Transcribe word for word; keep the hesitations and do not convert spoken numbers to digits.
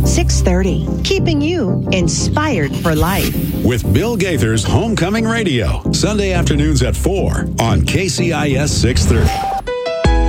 six thirty, keeping you inspired for life. With Bill Gaither's Homecoming Radio, Sunday afternoons at four on K C I S six thirty.